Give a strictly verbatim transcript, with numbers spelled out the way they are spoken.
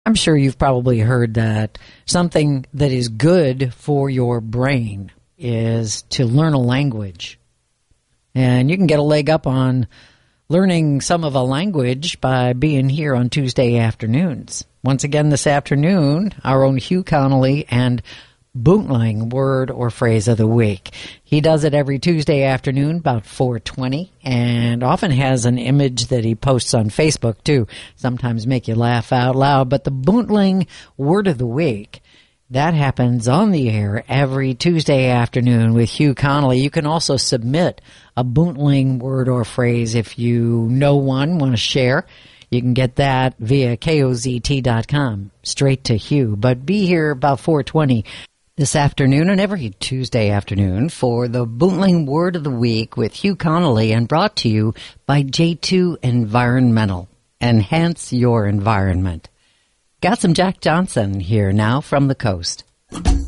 I'm sure you've probably heard that something that is good for your brain is to learn a language. And you can get a leg up on learning some of a language by being here on Tuesday afternoons. Once again this afternoon, our own Hugh Connolly and Bootling Word or Phrase of the Week. He does it every Tuesday afternoon about four twenty and often has an image that he posts on Facebook too. Sometimes make you laugh out loud. But the Bootling Word of the Week, that happens on the air every Tuesday afternoon with Hugh Connolly. You can also submit a Bootling word or phrase if you know one, want to share. You can get that via K O Z T dot com, straight to Hugh. But be here about four twenty this afternoon and every Tuesday afternoon for the Bootling Word of the Week with Hugh Connolly, and brought to you by J two Environmental. Enhance your environment. Got some Jack Johnson here now from the coast.